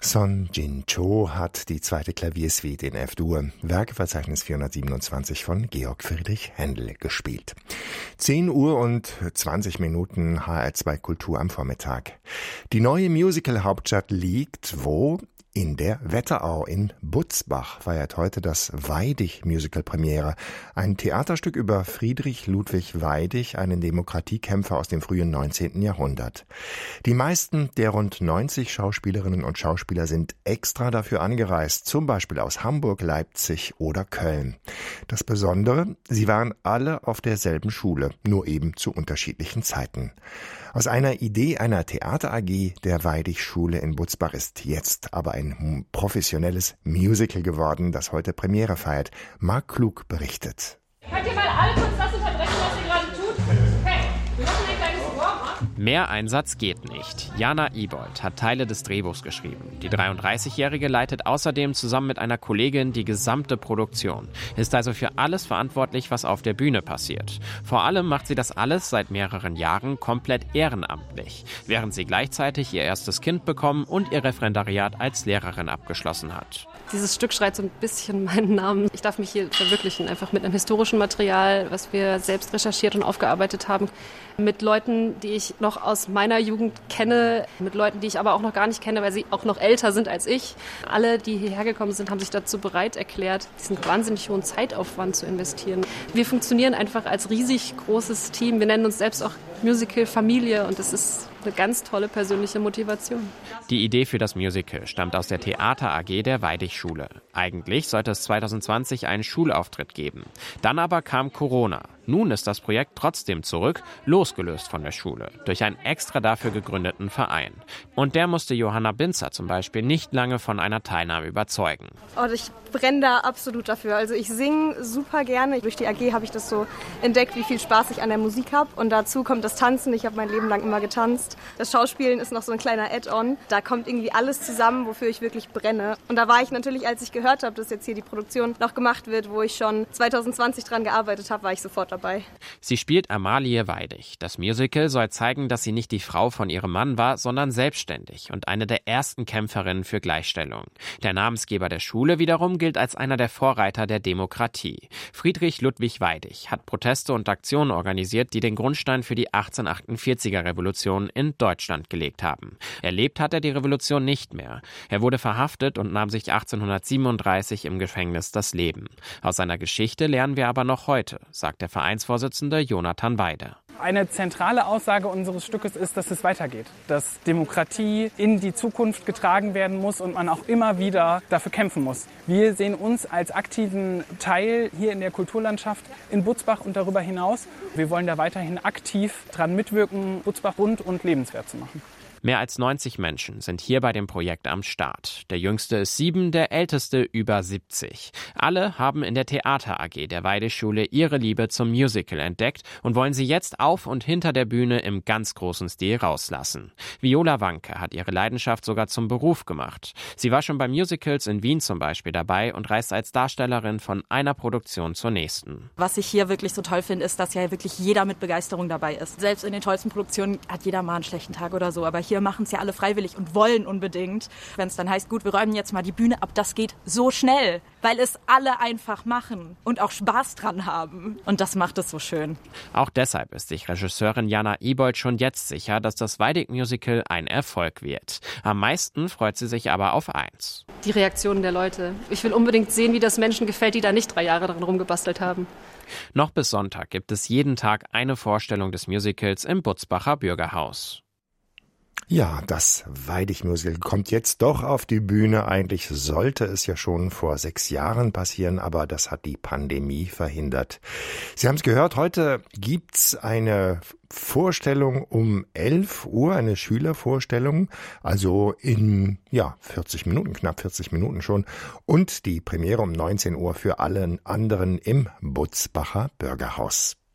Son Jin-cho hat die zweite Klaviersuite in F-Dur, Werkverzeichnis 427 von Georg Friedrich Händel gespielt. 10 Uhr und 20 Minuten HR2 Kultur am Vormittag. Die neue Musical-Hauptstadt liegt wo? In der Wetterau in Butzbach feiert heute das Weidig-Musical-Premiere. Ein Theaterstück über Friedrich Ludwig Weidig, einen Demokratiekämpfer aus dem frühen 19. Jahrhundert. Die meisten der rund 90 Schauspielerinnen und Schauspieler sind extra dafür angereist, zum Beispiel aus Hamburg, Leipzig oder Köln. Das Besondere, sie waren alle auf derselben Schule, nur eben zu unterschiedlichen Zeiten. Aus einer Idee einer Theater-AG der Weidig-Schule in Butzbach ist jetzt aber ein professionelles Musical geworden, das heute Premiere feiert. Marc Klug berichtet. Könnt ihr mal alle kurz das unterbrechen, was ihr gerade tut? Hey, wir machen ein kleines Warm-up. Mehr Einsatz geht nicht. Jana Ibold hat Teile des Drehbuchs geschrieben. Die 33-Jährige leitet außerdem zusammen mit einer Kollegin die gesamte Produktion, ist also für alles verantwortlich, was auf der Bühne passiert. Vor allem macht sie das alles seit mehreren Jahren komplett ehrenamtlich, während sie gleichzeitig ihr erstes Kind bekommen und ihr Referendariat als Lehrerin abgeschlossen hat. Dieses Stück schreit so ein bisschen meinen Namen. Ich darf mich hier verwirklichen, einfach mit einem historischen Material, was wir selbst recherchiert und aufgearbeitet haben. Mit Leuten, die ich noch aus meiner Jugend kenne, mit Leuten, die ich aber auch noch gar nicht kenne, weil sie auch noch älter sind als ich. Alle, die hierher gekommen sind, haben sich dazu bereit erklärt, diesen wahnsinnig hohen Zeitaufwand zu investieren. Wir funktionieren einfach als riesig großes Team. Wir nennen uns selbst auch Musical-Familie und das ist eine ganz tolle persönliche Motivation. Die Idee für das Musical stammt aus der Theater-AG der Weidig-Schule. Eigentlich sollte es 2020 einen Schulauftritt geben. Dann aber kam Corona. Nun ist das Projekt trotzdem zurück, losgelöst von der Schule, durch einen extra dafür gegründeten Verein. Und der musste Johanna Binzer zum Beispiel nicht lange von einer Teilnahme überzeugen. Oh, ich brenne da absolut dafür. Also ich singe super gerne. Durch die AG habe ich das so entdeckt, wie viel Spaß ich an der Musik habe. Und dazu kommt das Tanzen. Ich habe mein Leben lang immer getanzt. Das Schauspielen ist noch so ein kleiner Add-on. Da kommt irgendwie alles zusammen, wofür ich wirklich brenne. Und da war ich natürlich, als ich gehört habe, dass jetzt hier die Produktion noch gemacht wird, wo ich schon 2020 dran gearbeitet habe, war ich sofort dabei. Sie spielt Amalie Weidig. Das Musical soll zeigen, dass sie nicht die Frau von ihrem Mann war, sondern selbstständig und eine der ersten Kämpferinnen für Gleichstellung. Der Namensgeber der Schule wiederum gilt als einer der Vorreiter der Demokratie. Friedrich Ludwig Weidig hat Proteste und Aktionen organisiert, die den Grundstein für die 1848er-Revolution in Deutschland gelegt haben. Erlebt hat er die Revolution nicht mehr. Er wurde verhaftet und nahm sich 1837 im Gefängnis das Leben. Aus seiner Geschichte lernen wir aber noch heute, sagt der Vereinsvorsitzende Jonathan Weide. Eine zentrale Aussage unseres Stückes ist, dass es weitergeht, dass Demokratie in die Zukunft getragen werden muss und man auch immer wieder dafür kämpfen muss. Wir sehen uns als aktiven Teil hier in der Kulturlandschaft in Butzbach und darüber hinaus. Wir wollen da weiterhin aktiv dran mitwirken, Butzbach bunt und lebenswert zu machen. Mehr als 90 Menschen sind hier bei dem Projekt am Start. Der jüngste ist 7, der älteste über 70. Alle haben in der Theater-AG der Weidig-Schule ihre Liebe zum Musical entdeckt und wollen sie jetzt auf und hinter der Bühne im ganz großen Stil rauslassen. Viola Wanke hat ihre Leidenschaft sogar zum Beruf gemacht. Sie war schon bei Musicals in Wien zum Beispiel dabei und reist als Darstellerin von einer Produktion zur nächsten. Was ich hier wirklich so toll finde, ist, dass ja wirklich jeder mit Begeisterung dabei ist. Selbst in den tollsten Produktionen hat jeder mal einen schlechten Tag oder so, aber hier machen es ja alle freiwillig und wollen unbedingt. Wenn es dann heißt, gut, wir räumen jetzt mal die Bühne ab, das geht so schnell, weil es alle einfach machen und auch Spaß dran haben. Und das macht es so schön. Auch deshalb ist sich Regisseurin Jana Ibold schon jetzt sicher, dass das Weidig-Musical ein Erfolg wird. Am meisten freut sie sich aber auf eins: Die Reaktionen der Leute. Ich will unbedingt sehen, wie das Menschen gefällt, die da nicht 3 Jahre dran rumgebastelt haben. Noch bis Sonntag gibt es jeden Tag eine Vorstellung des Musicals im Butzbacher Bürgerhaus. Ja, das Weidig-Musical kommt jetzt doch auf die Bühne. Eigentlich sollte es ja schon vor 6 Jahren passieren, aber das hat die Pandemie verhindert. Sie haben es gehört, heute gibt's eine Vorstellung um 11 Uhr, eine Schülervorstellung, also in 40 Minuten, knapp 40 Minuten schon. Und die Premiere um 19 Uhr für alle anderen im Butzbacher Bürgerhaus.